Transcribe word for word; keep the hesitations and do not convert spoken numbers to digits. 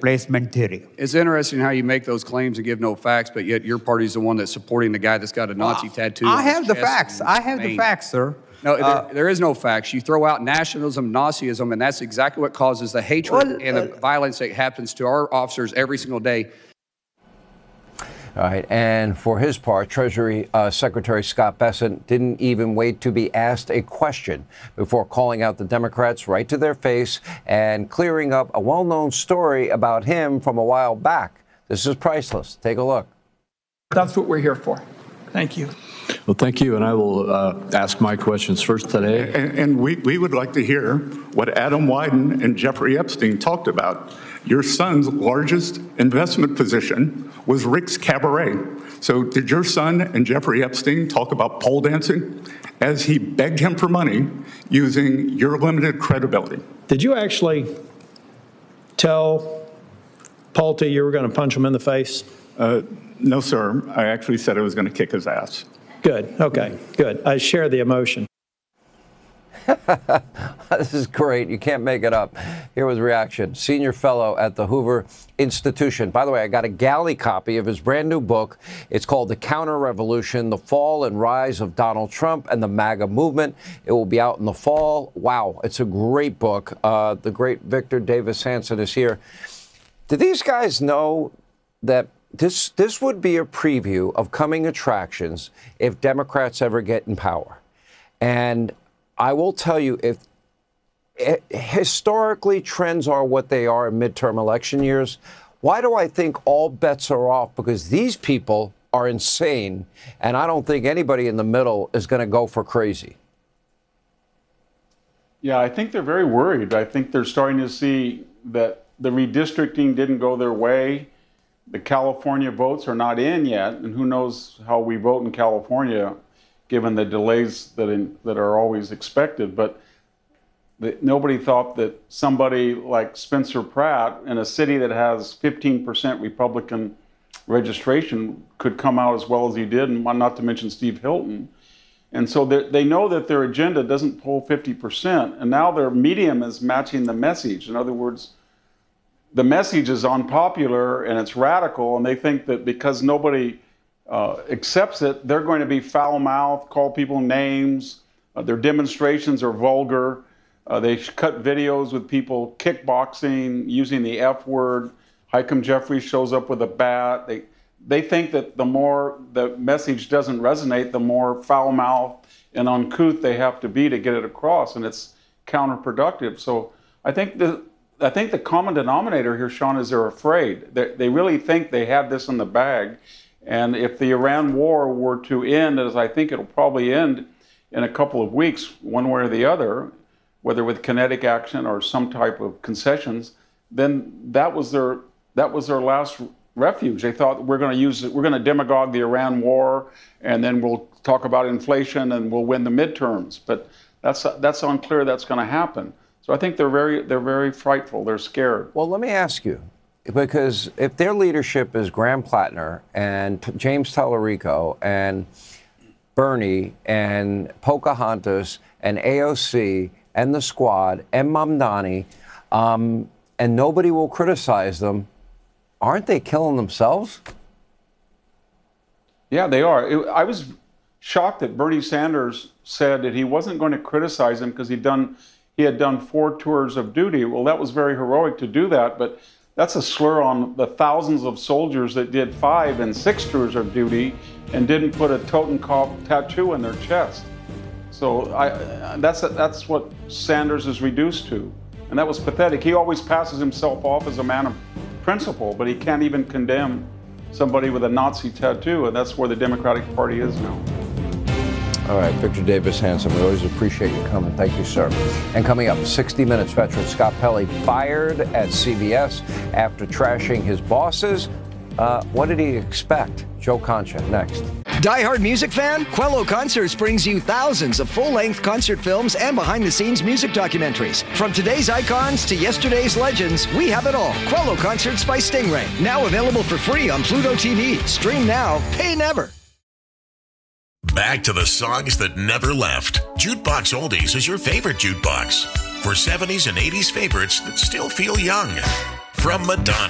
replacement theory. It's interesting how you make those claims and give no facts, but yet your party's the one that's supporting the guy that's got a Nazi well, tattoo. I on his have the chest facts. I have the facts, sir. No, there, uh, there is no facts. You throw out nationalism, Nazism, and that's exactly what causes the hatred well, and the uh, violence that happens to our officers every single day. All right. And for his part, Treasury uh, Secretary Scott Bessent didn't even wait to be asked a question before calling out the Democrats right to their face and clearing up a well-known story about him from a while back. This is priceless. Take a look. That's what we're here for. Thank you. Well, thank you. And I will uh, ask my questions first today. And, and we, we would like to hear what Adam Wyden and Jeffrey Epstein talked about. Your son's largest investment position was Rick's Cabaret. So did your son and Jeffrey Epstein talk about pole dancing as he begged him for money using your limited credibility? Did you actually tell Pulte you were going to punch him in the face? Uh, no, sir. I actually said I was going to kick his ass. Good. Okay. Good. I share the emotion. This is great. You can't make it up. Here was reaction. Senior fellow at the Hoover Institution. By the way, I got a galley copy of his brand new book. It's called The Counter-Revolution, The Fall and Rise of Donald Trump and the MAGA Movement. It will be out in the fall. Wow. It's a great book. Uh, the great Victor Davis Hanson is here. Do these guys know that this, this would be a preview of coming attractions if Democrats ever get in power? And I will tell you, if historically trends are what they are in midterm election years, why do I think all bets are off? Because these people are insane, and I don't think anybody in the middle is going to go for crazy. Yeah, I think they're very worried. I think they're starting to see that the redistricting didn't go their way. The California votes are not in yet, and who knows how we vote in California, given the delays that in, that are always expected. But the, nobody thought that somebody like Spencer Pratt in a city that has fifteen percent Republican registration could come out as well as he did, and not to mention Steve Hilton. And so they know that their agenda doesn't pull fifty percent, and now their medium is matching the message. In other words, the message is unpopular and it's radical, and they think that because nobody Uh, accepts it, they're going to be foul-mouthed, call people names. Uh, their demonstrations are vulgar. Uh, they cut videos with people kickboxing, using the F word. Hakeem Jeffries shows up with a bat. They they think that the more the message doesn't resonate, the more foul-mouthed and uncouth they have to be to get it across, and it's counterproductive. So I think the I think the common denominator here, Sean, is they're afraid. They, they really think they have this in the bag. And if the Iran war were to end, as I think it'll probably end in a couple of weeks, one way or the other, whether with kinetic action or some type of concessions, then that was their that was their last refuge. They thought we're going to use it, we're going to demagogue the Iran war, and then we'll talk about inflation and we'll win the midterms. But that's that's unclear that's going to happen. So I think they're very they're very frightful. They're scared. Well, let me ask you. Because if their leadership is Graham Plattner and James Tallarico and Bernie and Pocahontas and A O C and the Squad and Mamdani, um, and nobody will criticize them, aren't they killing themselves? Yeah, they are. It, I was shocked that Bernie Sanders said that he wasn't going to criticize him because he'd done he had done four tours of duty. Well, that was very heroic to do that, but that's a slur on the thousands of soldiers that did five and six tours of duty and didn't put a Totenkopf tattoo in their chest. So I, that's that's what Sanders is reduced to, and that was pathetic. He always passes himself off as a man of principle, but he can't even condemn somebody with a Nazi tattoo, and that's where the Democratic Party is now. All right, Victor Davis Hanson, we always appreciate you coming. Thank you, sir. And coming up, sixty minutes veteran Scott Pelley fired at C B S after trashing his bosses. Uh, what did he expect? Joe Concha, next. Die-hard music fan? Quello Concerts brings you thousands of full-length concert films and behind-the-scenes music documentaries. From today's icons to yesterday's legends, we have it all. Quello Concerts by Stingray. Now available for free on Pluto T V. Stream now, pay never. Back to the songs that never left. Jukebox Oldies is your favorite jukebox for seventies and eighties favorites that still feel young. From Madonna